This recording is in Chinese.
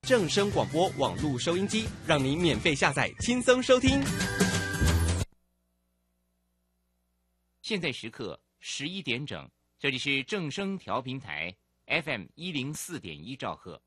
正声广播网络收音机，让您免费下载，轻松收听。 现在时刻11点整，这里是正声调频台 FM104.1兆赫，